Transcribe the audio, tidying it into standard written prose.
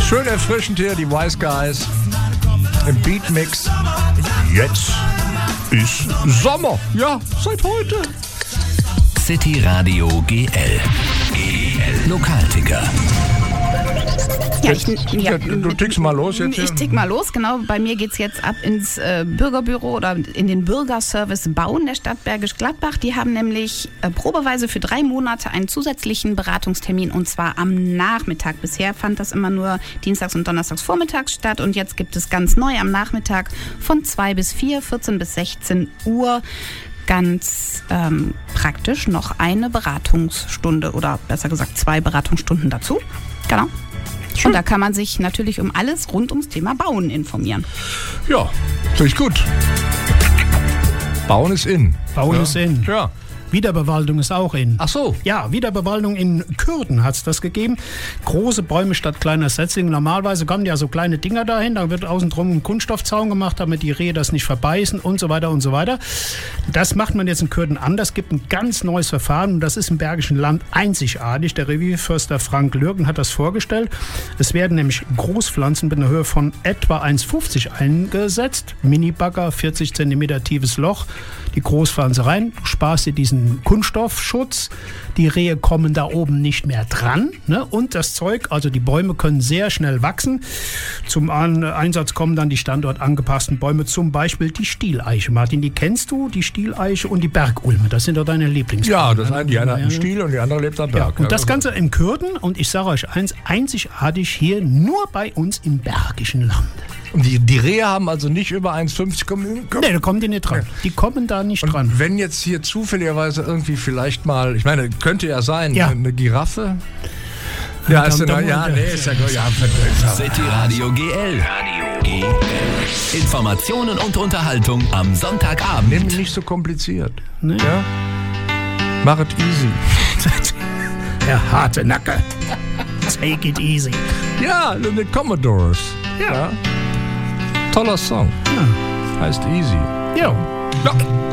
Schön erfrischend hier, die Wise Guys im Beatmix. Jetzt ist Sommer. Ja, seit heute. City Radio GL. Lokalticker. Ja, Du tickst mal los jetzt. Ich tick mal los, genau. Bei mir geht's jetzt ab ins Bürgerbüro oder in den Bürgerservice Bauen der Stadt Bergisch Gladbach. Die haben nämlich probeweise für 3 Monate einen zusätzlichen Beratungstermin und zwar am Nachmittag. Bisher fand das immer nur dienstags und donnerstags vormittags statt und jetzt gibt es ganz neu am Nachmittag von 2 bis 4, 14 bis 16 Uhr. Ganz praktisch noch eine Beratungsstunde oder besser gesagt 2 Beratungsstunden dazu. Genau. Und da kann man sich natürlich um alles rund ums Thema Bauen informieren. Ja, finde ich gut. Bauen ist in. Bauen ist in. Ja. Wiederbewaldung ist auch in. Ach so. Ja, Wiederbewaldung in Kürten hat es das gegeben. Große Bäume statt kleiner Setzlinge. Normalerweise kommen ja so kleine Dinger dahin. Da wird außen drum ein Kunststoffzaun gemacht, damit die Rehe das nicht verbeißen und so weiter und so weiter. Das macht man jetzt in Kürten anders. Es gibt ein ganz neues Verfahren und das ist im Bergischen Land einzigartig. Der Revierförster Frank Lürgen hat das vorgestellt. Es werden nämlich Großpflanzen mit einer Höhe von etwa 1,50 eingesetzt. Minibagger, 40 cm tiefes Loch. Die Großpflanze rein, du sparst dir diesen Kunststoffschutz. Die Rehe kommen da oben nicht mehr dran. Ne? Und das Zeug, also die Bäume können sehr schnell wachsen. Zum Einsatz kommen dann die standortangepassten Bäume, zum Beispiel die Stieleiche. Martin, die kennst du, die Stieleiche und die Bergulme. Das sind doch deine Lieblingsbäume. Ja, das eine, die eine hat einen Stiel und die andere lebt am Berg. Ja, und das Ganze in Kürten. Und ich sage euch eins, einzigartig hier nur bei uns im Bergischen Land. Und die Rehe haben also nicht über 1,50 kommen? Nee, da kommen die nicht dran. Die kommen da nicht Und dran. wenn jetzt hier zufälligerweise irgendwie vielleicht mal, ich meine, könnte ja sein, Ja. eine Giraffe. Ja, ist ja, ist ja gut. Ja, City Radio GL. Informationen und Unterhaltung am Nimm Sonntagabend. nicht so kompliziert. Nee. Ja? Mach es easy. Der harte Nacke. Take it easy. Ja, The Commodores. Ja. Toller Song. Ja. Heißt Easy. Ja. Ja.